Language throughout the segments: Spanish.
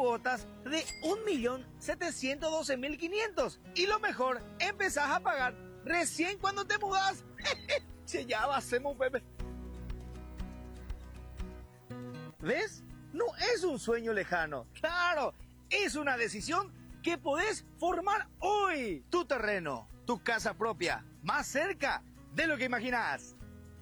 cuotas de 1.712.500. Y lo mejor, empezás a pagar recién cuando te mudás. Che, ya hacemos, bebé. ¿Ves? No es un sueño lejano. Claro, es una decisión que podés formar hoy. Tu terreno, tu casa propia, más cerca de lo que imaginás.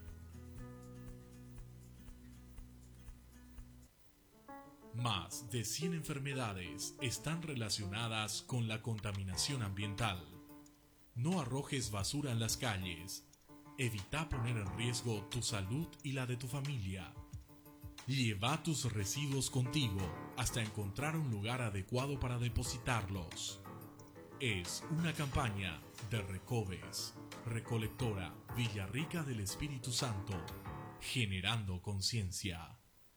Más de 100 enfermedades están relacionadas con la contaminación ambiental. No arrojes basura en las calles. Evita poner en riesgo tu salud y la de tu familia. Lleva tus residuos contigo hasta encontrar un lugar adecuado para depositarlos. Es una campaña de Recoves, Recolectora Villarrica del Espíritu Santo, generando conciencia.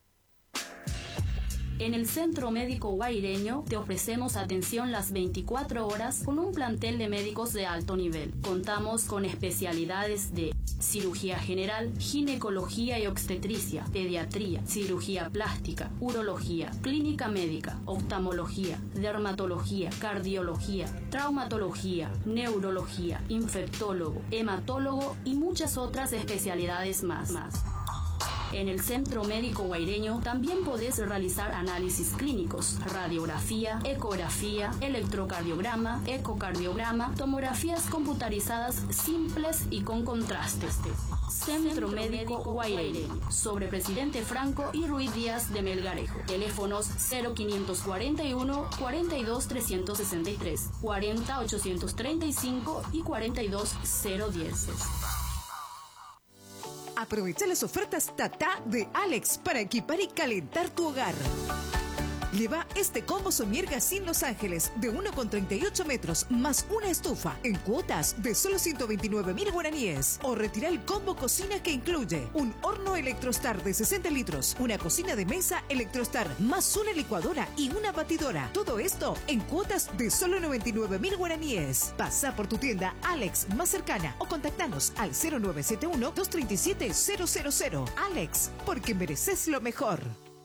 En el Centro Médico Guaireño te ofrecemos atención las 24 horas con un plantel de médicos de alto nivel. Contamos con especialidades de cirugía general, ginecología y obstetricia, pediatría, cirugía plástica, urología, clínica médica, oftalmología, dermatología, cardiología, traumatología, neurología, infectólogo, hematólogo y muchas otras especialidades más. En el Centro Médico Guaireño también podés realizar análisis clínicos, radiografía, ecografía, electrocardiograma, ecocardiograma, tomografías computarizadas simples y con contrastes. Centro Médico Guaireño, sobre Presidente Franco y Ruiz Díaz de Melgarejo. Teléfonos 0541 42 363, 40 835 y 42 010. Aprovecha las ofertas Tata de Alex para equipar y calentar tu hogar. Lleva este combo Somier Gassin Los Ángeles de 1,38 metros más una estufa en cuotas de solo 129.000 guaraníes. O retira el combo cocina que incluye un horno Electrostar de 60 litros, una cocina de mesa Electrostar más una licuadora y una batidora. Todo esto en cuotas de solo 99.000 guaraníes. Pasa por tu tienda Alex más cercana o contactanos al 0971-237-000. Alex, porque mereces lo mejor.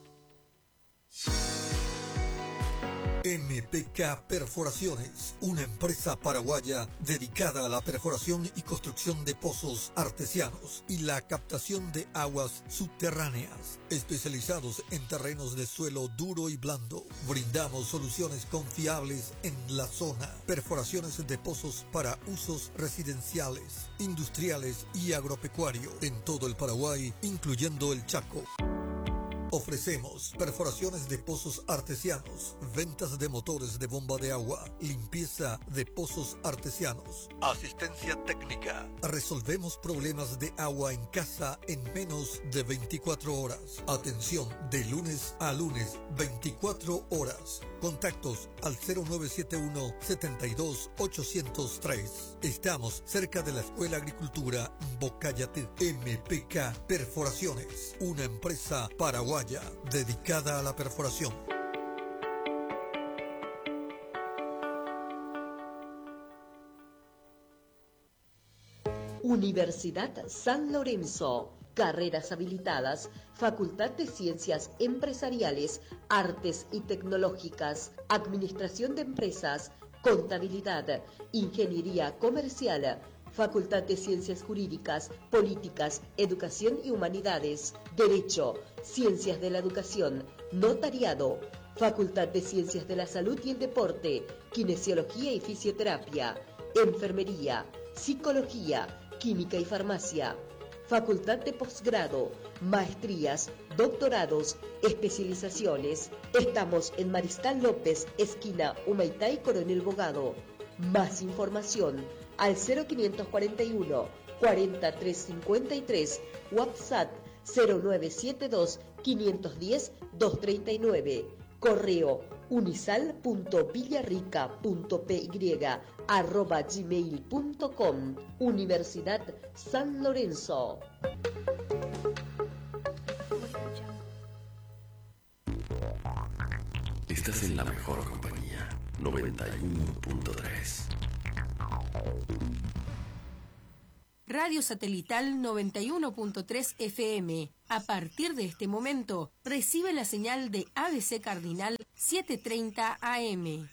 MPK Perforaciones, una empresa paraguaya dedicada a la perforación y construcción de pozos artesianos y la captación de aguas subterráneas. Especializados en terrenos de suelo duro y blando, brindamos soluciones confiables en la zona. Perforaciones de pozos para usos residenciales, industriales y agropecuario en todo el Paraguay, incluyendo el Chaco. Ofrecemos perforaciones de pozos artesianos, ventas de motores de bomba de agua, limpieza de pozos artesianos, asistencia técnica. Resolvemos problemas de agua en casa en menos de 24 horas. Atención de lunes a lunes, 24 horas. Contactos al 0971 72 803. Estamos cerca de la Escuela Agricultura Bocayatú. MPK Perforaciones, una empresa paraguaya dedicada a la perforación. Universidad San Lorenzo. Carreras habilitadas, Facultad de Ciencias Empresariales, Artes y Tecnológicas, Administración de Empresas, Contabilidad, Ingeniería Comercial, Facultad de Ciencias Jurídicas, Políticas, Educación y Humanidades, Derecho, Ciencias de la Educación, Notariado, Facultad de Ciencias de la Salud y el Deporte, Kinesiología y Fisioterapia, Enfermería, Psicología, Química y Farmacia, Facultad de Posgrado, Maestrías, Doctorados, Especializaciones. Estamos en Mariscal López, esquina Humaitá y Coronel Bogado. Más información al 0541 4353, WhatsApp 0972 510 239, correo unisal.villarrica.py@gmail.com. Universidad San Lorenzo. Estás en la mejor compañía, 91.3. Radio Satelital 91.3 FM. A partir de este momento, recibe la señal de ABC Cardinal 7:30 AM.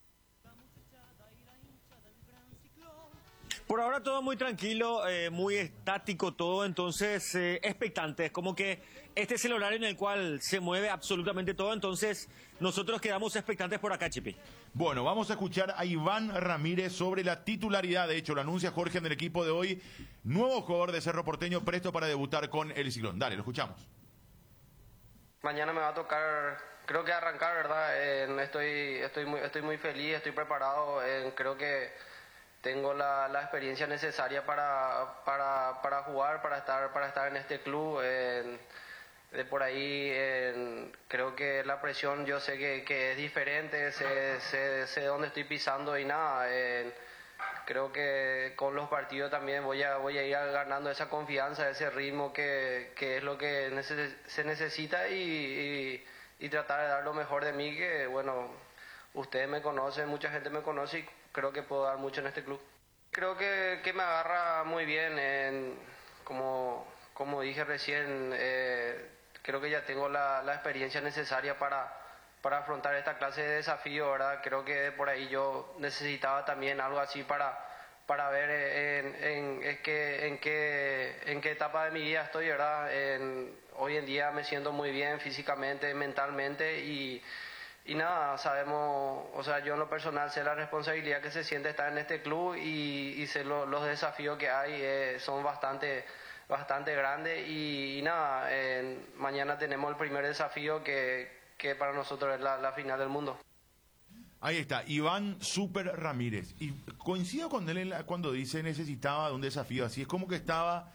Por ahora todo muy tranquilo, muy estático todo, entonces expectantes, como que este es el horario en el cual se mueve absolutamente todo, entonces nosotros quedamos expectantes por acá, Chipi. Bueno, vamos a escuchar a Iván Ramírez sobre la titularidad, de hecho lo anuncia Jorge en el equipo de hoy, nuevo jugador de Cerro Porteño presto para debutar con el Ciclón. Dale, lo escuchamos. Mañana me va a tocar, creo que arrancar, ¿verdad? Estoy muy feliz, estoy preparado, creo que tengo la experiencia necesaria para jugar, para estar en este club. De por ahí creo que la presión yo sé que es diferente, sé dónde estoy pisando y nada. Creo que con los partidos también voy a ir ganando esa confianza, ese ritmo que es lo que se necesita y tratar de dar lo mejor de mí, que bueno, ustedes me conocen, mucha gente me conoce y creo que puedo dar mucho en este club. Creo que me agarra muy bien, como dije recién, creo que ya tengo la experiencia necesaria para afrontar esta clase de desafío, ¿verdad? Creo que por ahí yo necesitaba también algo así para ver en qué etapa de mi vida estoy, ¿verdad? Hoy en día me siento muy bien físicamente, mentalmente y nada, sabemos, o sea, yo en lo personal sé la responsabilidad que se siente estar en este club y sé los desafíos que hay, son bastante grandes y nada, mañana tenemos el primer desafío que para nosotros es la final del mundo. Ahí está, Iván Super Ramírez. Y coincido con él cuando dice necesitaba de un desafío así. Es como que estaba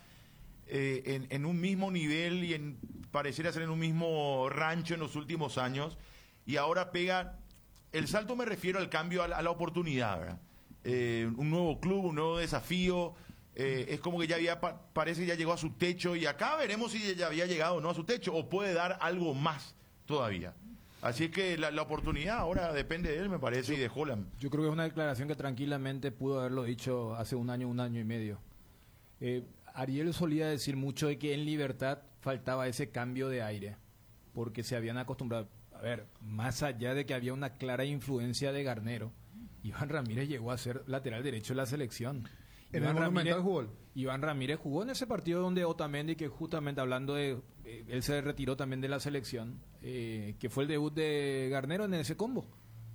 en un mismo nivel y pareciera ser en un mismo rancho en los últimos años. Y ahora pega, el salto me refiero al cambio, a la oportunidad, ¿verdad? Un nuevo club, un nuevo desafío. Es como que ya parece que ya llegó a su techo y acá veremos si ya había llegado o no a su techo o puede dar algo más todavía. Así es que la oportunidad ahora depende de él, me parece, y de Holland. Yo creo que es una declaración que tranquilamente pudo haberlo dicho hace un año y medio. Ariel solía decir mucho de que en Libertad faltaba ese cambio de aire, porque se habían acostumbrado. A ver, más allá de que había una clara influencia de Garnero, Iván Ramírez llegó a ser lateral derecho de la selección. Iván Ramírez jugó en ese partido donde Otamendi, que justamente hablando de... él se retiró también de la selección, que fue el debut de Garnero en ese combo.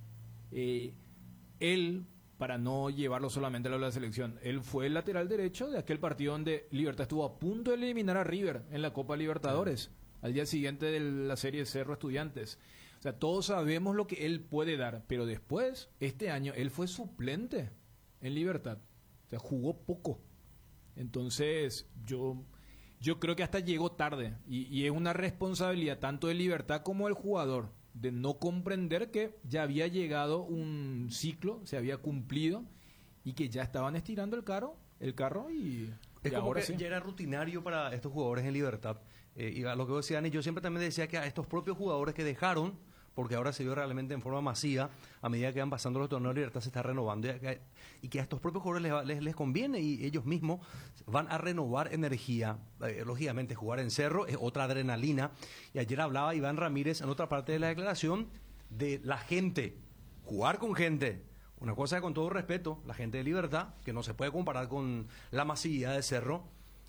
Él, para no llevarlo solamente a la selección, él fue el lateral derecho de aquel partido donde Libertad estuvo a punto de eliminar a River en la Copa Libertadores, al día siguiente de la serie Cerro Estudiantes. O sea, todos sabemos lo que él puede dar, pero después, este año, él fue suplente en Libertad. O sea, jugó poco. Entonces, yo creo que hasta llegó tarde. Y es una responsabilidad tanto de Libertad como del jugador de no comprender que ya había llegado un ciclo, se había cumplido y que ya estaban estirando el carro y es como ahora que sí. Ya era rutinario para estos jugadores en Libertad. Y a lo que decía Dani, yo siempre también decía que a estos propios jugadores que dejaron, porque ahora se vio realmente en forma masiva, a medida que van pasando los torneos de Libertad se está renovando, y que a estos propios jugadores les conviene y ellos mismos van a renovar energía. Lógicamente jugar en Cerro es otra adrenalina, y ayer hablaba Iván Ramírez en otra parte de la declaración de la gente, jugar con gente. Una cosa que, con todo respeto, la gente de Libertad, que no se puede comparar con la masividad de Cerro,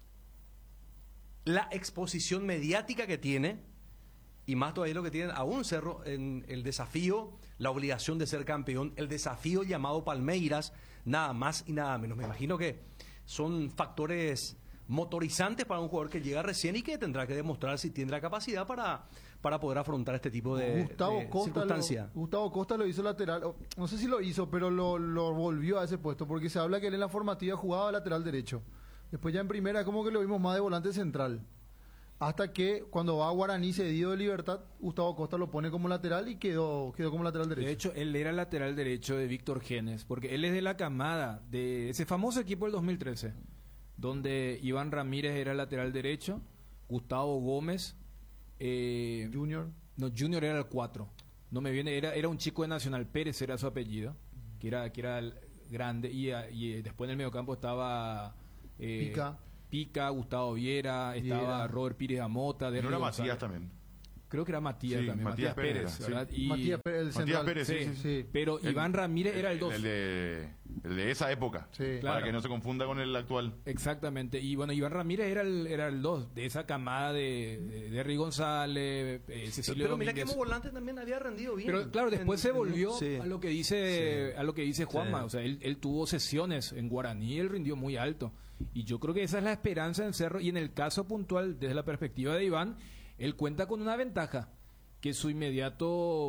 la exposición mediática que tiene, y más todavía lo que tienen aún Cerro en el desafío, la obligación de ser campeón, el desafío llamado Palmeiras, nada más y nada menos. Me imagino que son factores motorizantes para un jugador que llega recién y que tendrá que demostrar si tiene la capacidad para poder afrontar este tipo de circunstancia. Gustavo Costa lo hizo lateral, no sé si lo hizo, pero lo volvió a ese puesto, porque se habla que él en la formativa jugaba lateral derecho. Después ya en primera como que lo vimos más de volante central. Hasta que cuando va a Guaraní cedido de Libertad, Gustavo Costa lo pone como lateral y quedó como lateral derecho. De hecho, él era lateral derecho de Víctor Genes, porque él es de la camada de ese famoso equipo del 2013, donde Iván Ramírez era lateral derecho, Gustavo Gómez, Junior era el 4. No me viene, era un chico de Nacional, Pérez era su apellido, que era el grande, y después en el mediocampo estaba Pica, Gustavo Viera, estaba Robert Pires Amota, no era Macías también. Creo que era Matías Sí, también, Matías Pérez, Pérez, ¿verdad? sí. Matías Pérez, el Matías central. Pérez, sí, Sí, sí. pero Iván Ramírez era el 2. El de esa época. Sí. Para Claro. que no se confunda con el actual. Exactamente. Y bueno, Iván Ramírez era el 2 de esa camada de Henry González, Cecilio Pero mira que Domínguez. como volante también había rendido bien. Pero claro, después se volvió Sí. a lo que dice Juanma. Sí. O sea, él tuvo sesiones en Guaraní, él rindió muy alto. Y yo creo que esa es la esperanza en Cerro. Y en el caso puntual, desde la perspectiva de Iván, él cuenta con una ventaja, que su inmediata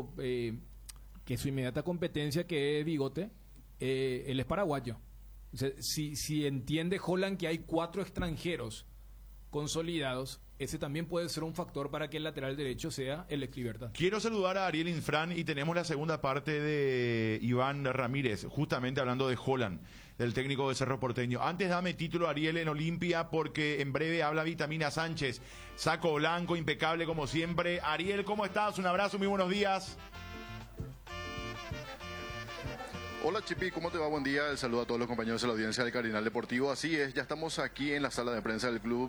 competencia, que es Bigote, él es paraguayo. O sea, si entiende Holland que hay 4 extranjeros consolidados, ese también puede ser un factor para que el lateral derecho sea el ex Libertad. Quiero saludar a Ariel Infran y tenemos la segunda parte de Iván Ramírez, justamente hablando de Holland, del técnico de Cerro Porteño. Antes dame título, Ariel, en Olimpia, porque en breve habla Vitamina Sánchez. Saco blanco, impecable como siempre. Ariel, ¿cómo estás? Un abrazo, muy buenos días. Hola Chipi, ¿cómo te va? Buen día. El saludo a todos los compañeros de la audiencia del Cardinal Deportivo. Así es, ya estamos aquí en la sala de prensa del club,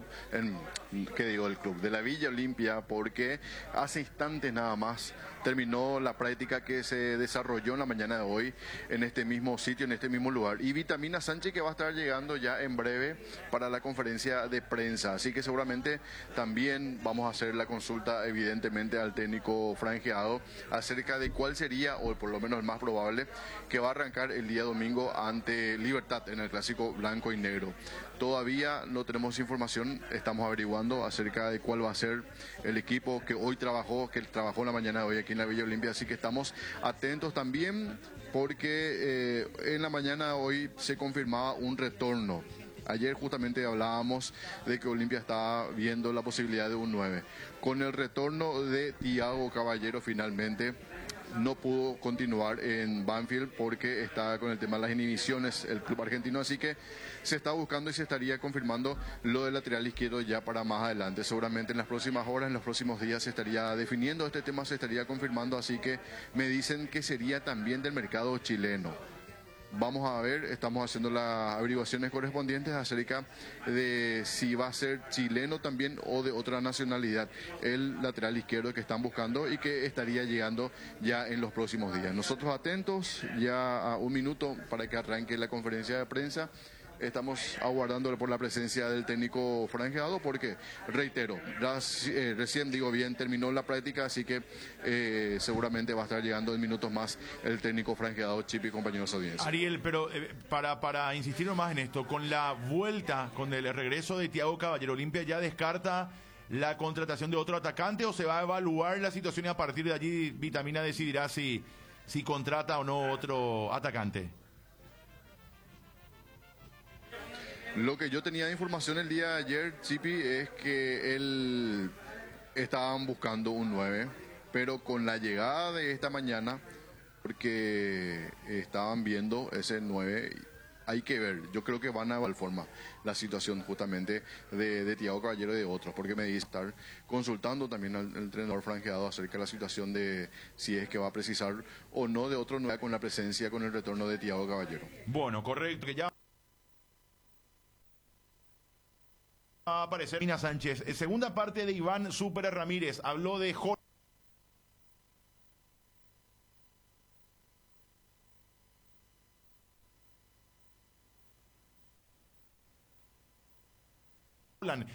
del club, de la Villa Olimpia, porque hace instantes nada más terminó la práctica que se desarrolló en la mañana de hoy en este mismo sitio, en este mismo lugar. Y Vitamina Sánchez, que va a estar llegando ya en breve para la conferencia de prensa. Así que seguramente también vamos a hacer la consulta, evidentemente, al técnico franjeado acerca de cuál sería, o por lo menos el más probable, que va a arrancar el día domingo ante Libertad en el clásico blanco y negro. Todavía no tenemos información, estamos averiguando acerca de cuál va a ser el equipo que trabajó en la mañana de hoy aquí en la Villa Olimpia, así que estamos atentos también porque en la mañana de hoy se confirmaba un retorno. Ayer justamente hablábamos de que Olimpia estaba viendo la posibilidad de un 9. Con el retorno de Thiago Caballero finalmente no pudo continuar en Banfield porque está con el tema de las inhibiciones el club argentino, así que se está buscando y se estaría confirmando lo del lateral izquierdo ya para más adelante. Seguramente en las próximas horas, en los próximos días se estaría definiendo este tema, se estaría confirmando, así que me dicen que sería también del mercado chileno. Vamos a ver, estamos haciendo las averiguaciones correspondientes acerca de si va a ser chileno también o de otra nacionalidad el lateral izquierdo que están buscando y que estaría llegando ya en los próximos días. Nosotros atentos, ya a un minuto para que arranque la conferencia de prensa. Estamos aguardando por la presencia del técnico franjeado porque, reitero, recién terminó la práctica, así que seguramente va a estar llegando en minutos más el técnico franjeado, Chip y compañeros de audiencia. Ariel, pero para insistir más en esto, con la vuelta, con el regreso de Thiago Caballero, Olimpia ya descarta la contratación de otro atacante o se va a evaluar la situación y a partir de allí Vitamina decidirá si contrata o no otro atacante. Lo que yo tenía de información el día de ayer, Chipi, es que él estaban buscando un 9, pero con la llegada de esta mañana, porque estaban viendo ese 9, hay que ver, yo creo que van a evaluar forma la situación justamente de Thiago Caballero y de otros, porque me dice estar consultando también al entrenador franjeado acerca de la situación de si es que va a precisar o no de otro 9 con la presencia, con el retorno de Thiago Caballero. Bueno, correcto, que ya va a aparecer Vitamina Sánchez. Segunda parte de Iván Super Ramírez, habló de Holland.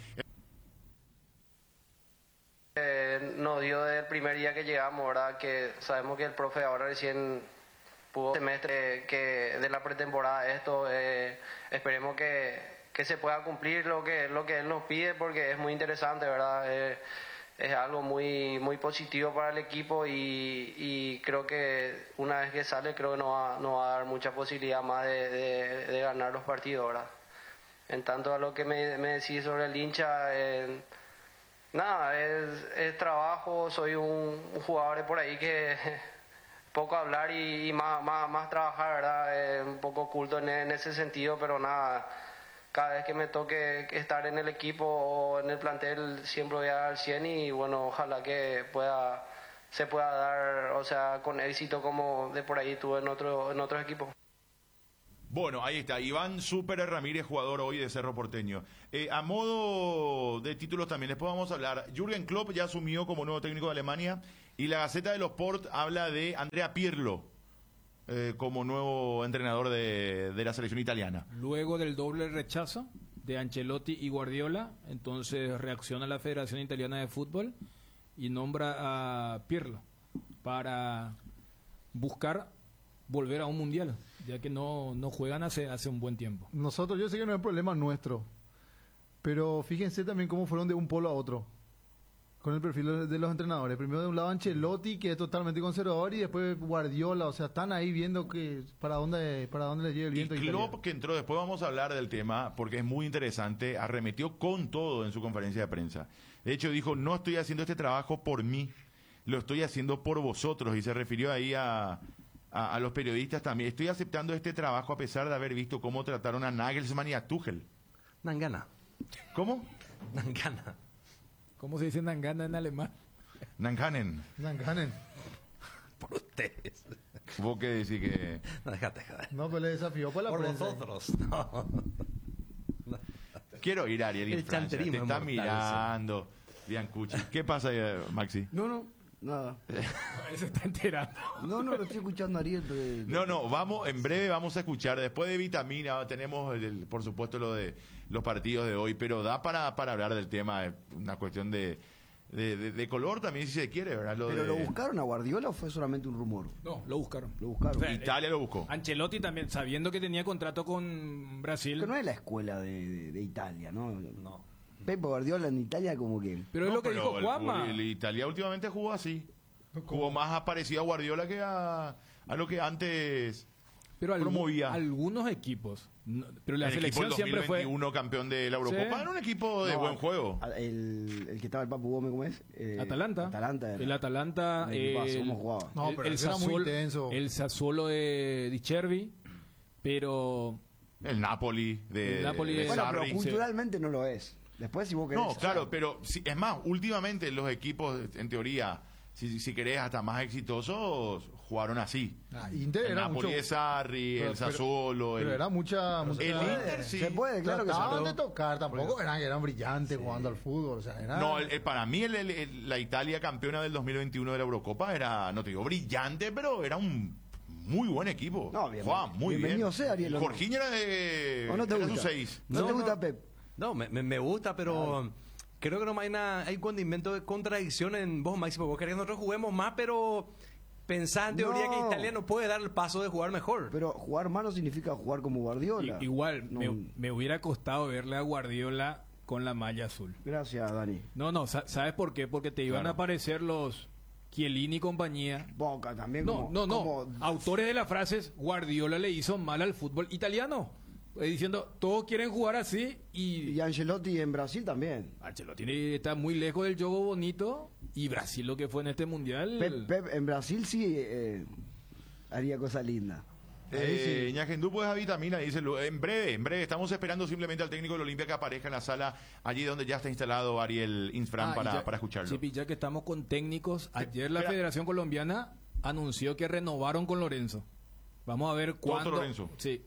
Nos dio desde el primer día que llegamos, ¿verdad? Que sabemos que el profe ahora recién pudo semestre que de la pretemporada esperemos que se pueda cumplir lo que él nos pide porque es muy interesante, ¿verdad? Es algo muy positivo para el equipo y creo que una vez que sale creo que nos va a dar mucha posibilidad más de ganar los partidos, ¿verdad? En tanto a lo que me decís sobre el hincha, nada, es trabajo, soy un jugador de por ahí que poco hablar y más trabajar, ¿verdad? Un poco oculto en ese sentido, pero nada, cada vez que me toque estar en el equipo o en el plantel siempre voy a dar al 100 y bueno, ojalá que se pueda dar, o sea, con éxito como de por ahí tuve en otros equipos. Bueno, ahí está, Iván Super Ramírez, jugador hoy de Cerro Porteño. A modo de títulos también, después vamos a hablar. Jürgen Klopp ya asumió como nuevo técnico de Alemania y la Gaceta de los Sport habla de Andrea Pirlo como nuevo entrenador de la selección italiana. Luego del doble rechazo de Ancelotti y Guardiola, entonces reacciona la Federación Italiana de Fútbol y nombra a Pirlo para buscar volver a un mundial, ya que no juegan hace un buen tiempo. Nosotros, yo sé que no es problema nuestro, pero fíjense también cómo fueron de un polo a otro con el perfil de los entrenadores. Primero de un lado Ancelotti, que es totalmente conservador, y después Guardiola. O sea, están ahí viendo que para dónde les lleva el viento. Y Klopp, que entró, después vamos a hablar del tema, porque es muy interesante, arremetió con todo en su conferencia de prensa. De hecho, dijo, no estoy haciendo este trabajo por mí, lo estoy haciendo por vosotros, y se refirió ahí a los periodistas también. Estoy aceptando este trabajo a pesar de haber visto cómo trataron a Nagelsmann y a Tuchel. Nangana. ¿Cómo? Nangana. ¿Cómo se dice Nangana en alemán? Nanganen. Nanganen. Por ustedes. ¿Vos qué decís que...? No, déjate joder. No, pues le desafió por la por prensa. Vosotros. No. Quiero ir a Ariel El en Francia. Te chanterismo está es mortal, mirando, Biancucci. ¿Qué pasa, Maxi? No, nada. Se está enterando. No, lo estoy escuchando a Ariel. Pero... No, vamos, en breve vamos a escuchar, después de Vitamina, tenemos por supuesto lo de los partidos de hoy, pero da para hablar del tema, una cuestión de color también, si se quiere, ¿verdad? ¿Pero lo buscaron a Guardiola o fue solamente un rumor? No, lo buscaron. O sea, Italia lo buscó. Ancelotti también, sabiendo que tenía contrato con Brasil. Que no es la escuela de Italia, ¿no? No. Pep Guardiola en Italia como que... Pero es lo que dijo Juanma. El Italia últimamente jugó así. Jugó más parecido a Guardiola que a lo que antes promovía. Algunos equipos. Pero la el selección equipo siempre fue... 2021 campeón de la Eurocopa. Sí. Era un equipo de buen juego. El que estaba el Papu Gómez, ¿cómo es? Atalanta. Era. El Atalanta. ¿Cómo jugaba? No, pero era muy intenso. El Sassuolo de Di Cervi. Pero... El Napoli de Bueno, Sarri. pero culturalmente no lo es. Después si vos querés... No, claro, pero es más, últimamente los equipos, en teoría, si querés, hasta más exitosos, jugaron así. Inter el era Napoli mucho... de Sarri, el Sassuolo. Pero era mucha... El Inter sí. Se puede, claro que Trataban se de tocar, tampoco eran brillantes jugando al fútbol. O sea, era... No, para mí la Italia campeona del 2021 de la Eurocopa era, no te digo brillante, pero era un muy buen equipo. No, jugaba muy bien. Bienvenido sea, Ariel. Jorginho era de... ¿O no te era gusta? su 6. ¿No te gusta Pep? No, me gusta, pero creo que no hay condimento de contradicción en vos, Máximo. Vos querés que nosotros juguemos más, pero pensás en teoría que Italia no puede dar el paso de jugar mejor. Pero jugar más no significa jugar como Guardiola. Igual, me hubiera costado verle a Guardiola con la malla azul. Gracias, Dani. No, ¿sabes por qué? Porque te iban a aparecer los Chiellini y compañía. Boca también. No. Autores de las frases, Guardiola le hizo mal al fútbol italiano. Diciendo, todos quieren jugar así y Ancelotti en Brasil también. Ancelotti está muy lejos del juego bonito y Brasil lo que fue en este mundial. Pep en Brasil sí haría cosas lindas. Ñagendú, pues a Vitamina, dice, en breve, estamos esperando simplemente al técnico del Olimpia que aparezca en la sala, allí donde ya está instalado Ariel Infran para escucharlo. Sí, ya que estamos con técnicos, ayer la Federación Colombiana anunció que renovaron con Lorenzo. Vamos a ver cuándo. Lorenzo. Sí.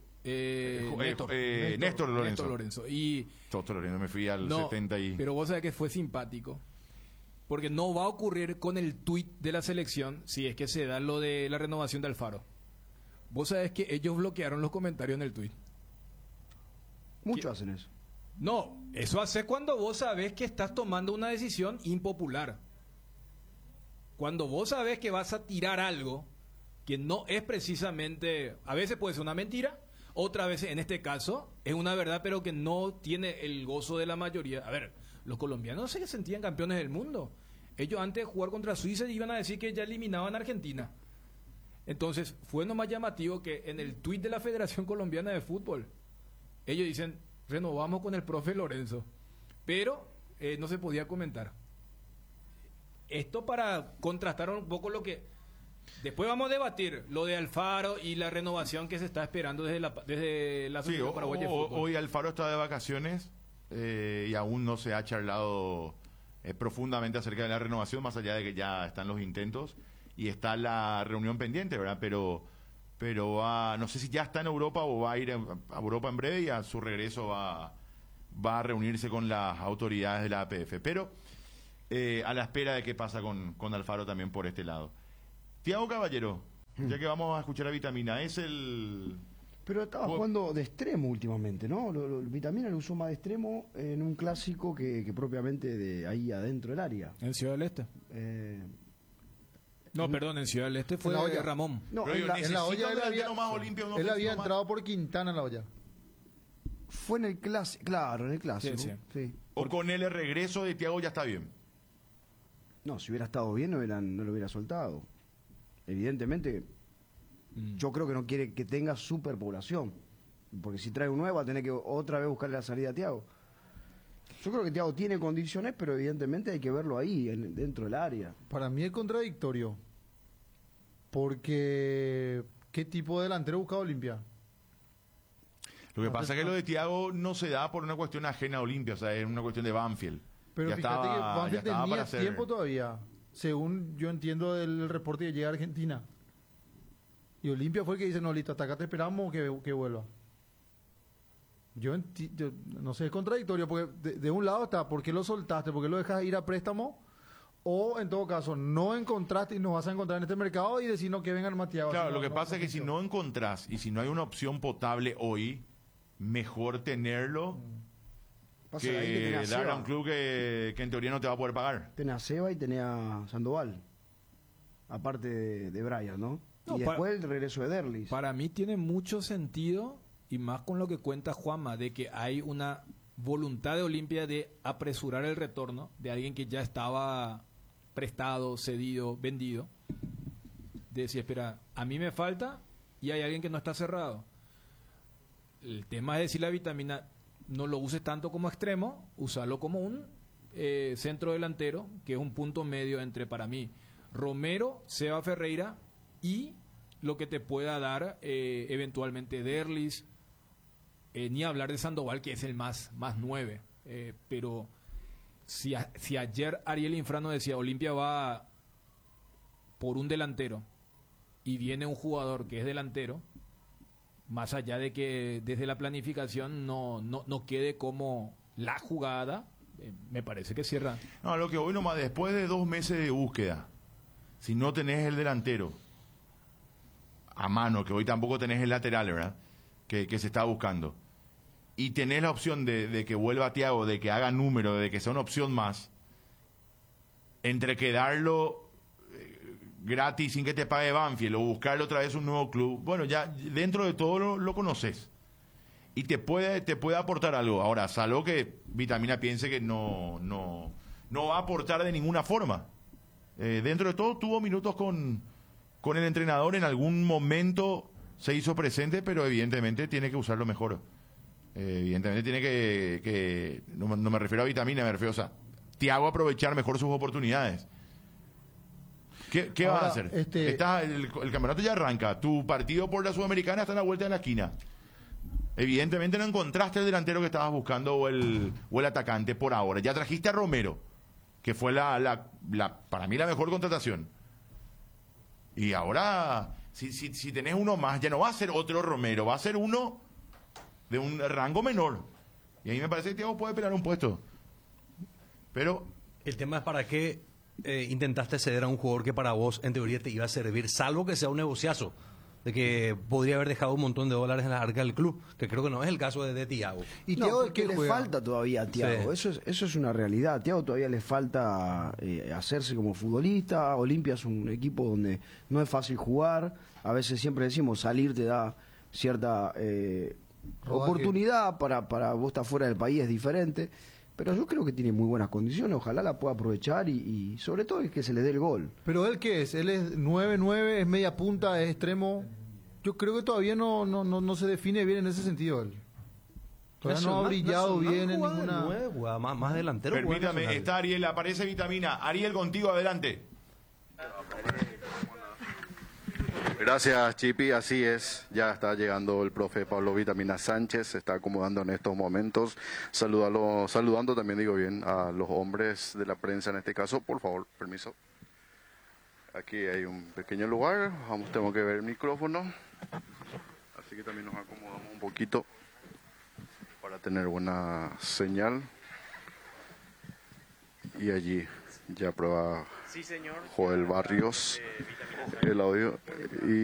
Néstor Lorenzo. Y Toto Lorenzo, me fui al 70 y... Pero vos sabés que fue simpático. Porque no va a ocurrir con el tuit de la selección si es que se da lo de la renovación de Alfaro. Vos sabés que ellos bloquearon los comentarios en el tuit. Muchos hacen eso. No, eso hace cuando vos sabés que estás tomando una decisión impopular. Cuando vos sabés que vas a tirar algo que no es precisamente... A veces puede ser una mentira, otra vez, en este caso, es una verdad, pero que no tiene el gozo de la mayoría. A ver, los colombianos se sentían campeones del mundo. Ellos antes de jugar contra Suiza iban a decir que ya eliminaban a Argentina. Entonces, fue nomás llamativo que en el tuit de la Federación Colombiana de Fútbol, ellos dicen, renovamos con el profe Lorenzo. Pero no se podía comentar. Esto para contrastar un poco lo que... Después vamos a debatir lo de Alfaro y la renovación que se está esperando desde la Asociación Paraguaya de Fútbol. Hoy Alfaro está de vacaciones y aún no se ha charlado profundamente acerca de la renovación, más allá de que ya están los intentos y está la reunión pendiente, ¿verdad? Pero pero no sé si ya está en Europa o va a ir a Europa en breve, y a su regreso va a reunirse con las autoridades de la APF. Pero a la espera de qué pasa con Alfaro también por este lado. Tiago Caballero, ya que vamos a escuchar a Vitamina, es el... Pero estaba jugando de extremo últimamente, ¿no? Vitamina lo usó más de extremo en un clásico que propiamente de ahí adentro del área. ¿En Ciudad del Este? No, perdón, en Ciudad del Este fue Ramón. No, en la olla él había entrado por Quintana en la olla. Fue en el clásico, claro, en el clásico. Sí. O con el regreso de Tiago ya está bien. No, si hubiera estado bien no lo hubiera soltado. Evidentemente, yo creo que no quiere que tenga superpoblación. Porque si trae un nuevo va a tener que otra vez buscarle la salida a Tiago. Yo creo que Tiago tiene condiciones, pero evidentemente hay que verlo ahí, dentro del área. Para mí es contradictorio. Porque, ¿qué tipo de delantero busca Olimpia? Lo que pasa es que lo de Tiago no se da por una cuestión ajena a Olimpia, o sea, es una cuestión de Banfield. Pero ya fíjate que Banfield tenía tiempo todavía, según yo entiendo del reporte que llega a Argentina. Y Olimpia fue el que dice, no, listo, hasta acá te esperamos que vuelva. Yo no sé, es contradictorio, porque de un lado está, ¿por qué lo soltaste? ¿Por qué lo dejas ir a préstamo? O, en todo caso, no encontraste y nos vas a encontrar en este mercado y decirnos que vengan más Tiago. Claro, lo que pasa es que si no encontrás y si no hay una opción potable hoy, mejor tenerlo que dar a un club que en teoría no te va a poder pagar. Tenés a Seba y tenés a Sandoval, aparte de Brian, ¿no? Y después el regreso de Derlis. Para mí tiene mucho sentido, y más con lo que cuenta Juanma, de que hay una voluntad de Olimpia de apresurar el retorno de alguien que ya estaba prestado, cedido, vendido. De decir, espera, a mí me falta y hay alguien que no está cerrado. El tema es decirle a Vitamina, no lo uses tanto como extremo, úsalo como un centro delantero, que es un punto medio entre, para mí, Romero, Seba Ferreira y lo que te pueda dar eventualmente Derlis, ni hablar de Sandoval, que es el más 9. Pero si ayer Ariel Infrano decía Olimpia va por un delantero y viene un jugador que es delantero, más allá de que desde la planificación no quede como la jugada, me parece que cierra. No, lo que hoy nomás, después de 2 meses de búsqueda, si no tenés el delantero a mano, que hoy tampoco tenés el lateral, ¿verdad? Que se está buscando, y tenés la opción de que vuelva Tiago, de que haga número, de que sea una opción más, entre quedarlo gratis sin que te pague Banfield o buscarle otra vez un nuevo club, bueno, ya dentro de todo lo conoces y te puede aportar algo. Ahora, salvo que Vitamina piense que no va a aportar de ninguna forma. Dentro de todo tuvo minutos con el entrenador, en algún momento se hizo presente, pero evidentemente tiene que usarlo mejor. Evidentemente tiene que no me refiero a Vitamina, me refiero a Tiago aprovechar mejor sus oportunidades. ¿Qué vas a hacer? El campeonato ya arranca. Tu partido por la Sudamericana está en la vuelta de la esquina. Evidentemente no encontraste el delantero que estabas buscando o el atacante por ahora. Ya trajiste a Romero, que fue para mí la mejor contratación. Y ahora, si tenés uno más, ya no va a ser otro Romero, va a ser uno de un rango menor. Y a mí me parece que Tiago puede pelear un puesto. Pero el tema es para qué intentaste ceder a un jugador que para vos en teoría te iba a servir, salvo que sea un negociazo de que podría haber dejado un montón de dólares en la arca del club, que creo que no es el caso de Tiago. Y Tiago, que le falta todavía a Tiago, sí. Eso es una realidad. A Tiago todavía le falta hacerse como futbolista. Olimpia es un equipo donde no es fácil jugar. A veces siempre decimos, salir te da cierta oportunidad para vos estar fuera del país, es diferente. Pero yo creo que tiene muy buenas condiciones, ojalá la pueda aprovechar y sobre todo es que se le dé el gol. ¿Pero él qué es? ¿Él es 9-9, es media punta, es extremo? Yo creo que todavía no se define bien en ese sentido él. Todavía no ha brillado bien en ninguna... Más delantero. Permítame, está Ariel, aparece Vitamina. Ariel, contigo, adelante. Gracias, Chipi. Así es, ya está llegando el profe Pablo Vitamina Sánchez, se está acomodando en estos momentos. Saludando también, digo bien, a los hombres de la prensa en este caso. Por favor, permiso. Aquí hay un pequeño lugar, tengo que ver el micrófono. Así que también nos acomodamos un poquito para tener buena señal. Y allí ya prueba Joel Barrios el audio. Y